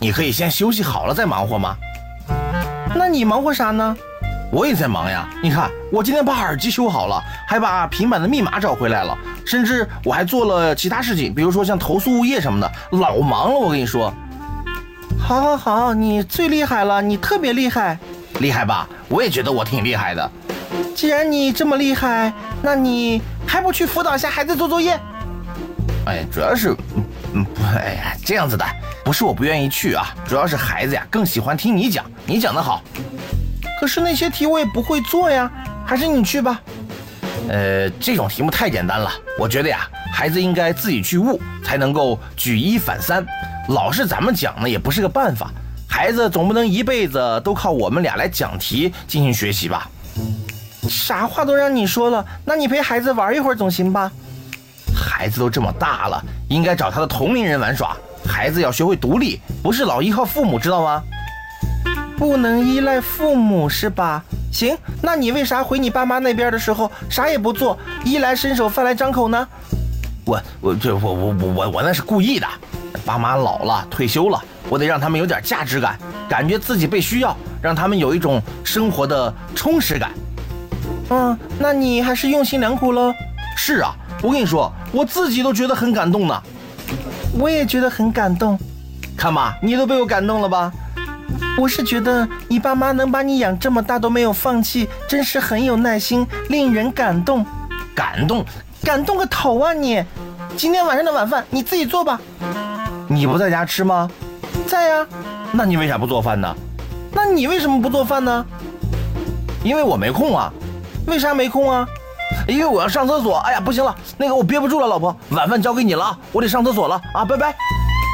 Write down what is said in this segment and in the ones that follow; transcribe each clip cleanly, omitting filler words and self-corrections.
你可以先休息好了再忙活吗？ 那你忙活啥呢？ 我也在忙呀，你看我今天把耳机修好了，还把平板的密码找回来了，甚至我还做了其他事情，比如说像投诉物业什么的，老忙了，我跟你说。 好，你最厉害了，你特别厉害。 厉害吧？我也觉得我挺厉害的。 既然你这么厉害，那你还不去辅导一下孩子做作业？ 哎，主要是，哎呀，这样子的，不是我不愿意去啊，主要是孩子呀更喜欢听你讲，你讲得好。 可是那些题我也不会做呀，还是你去吧。 这种题目太简单了，我觉得呀，孩子应该自己去悟，才能够举一反三。老是咱们讲呢，也不是个办法。孩子总不能一辈子都靠我们俩来讲题进行学习吧？ 啥话都让你说了，那你陪孩子玩一会儿总行吧？ 孩子都这么大了，应该找他的同龄人玩耍。孩子要学会独立，不是老依靠父母，知道吗？ 不能依赖父母是吧？行，那你为啥回你爸妈那边的时候啥也不做，衣来伸手饭来张口呢？ 我那是故意的。爸妈老了退休了，我得让他们有点价值感，感觉自己被需要，让他们有一种生活的充实感。 那你还是用心良苦喽。 是啊，我跟你说，我自己都觉得很感动呢。 我也觉得很感动。 看吧，你都被我感动了吧？ 我是觉得你爸妈能把你养这么大都没有放弃，真是很有耐心，令人感动。 感动个头啊你！今天晚上的晚饭你自己做吧。 你不在家吃吗？ 在呀。 那你为啥不做饭呢？ 那你为什么不做饭呢？ 因为我没空啊。 为啥没空啊？ 因为我要上厕所。哎呀，不行了，那个我憋不住了，老婆，晚饭交给你了啊，我得上厕所了啊，拜拜。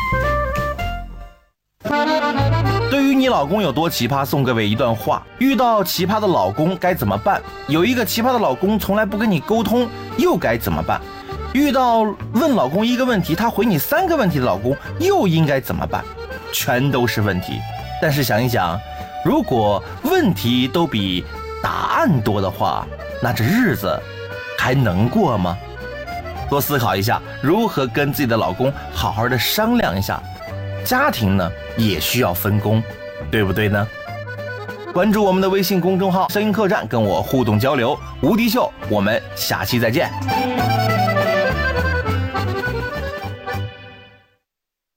对于你老公有多奇葩，送各位一段话：遇到奇葩的老公该怎么办？有一个奇葩的老公从来不跟你沟通，又该怎么办？遇到问老公一个问题，他回你3个问题的老公，又应该怎么办？全都是问题。但是想一想，如果问题都比答案多的话，那这日子还能过吗？多思考一下，如何跟自己的老公好好的商量一下。家庭呢也需要分工，对不对呢？关注我们的微信公众号声音客栈，跟我互动交流。无敌秀，我们下期再见。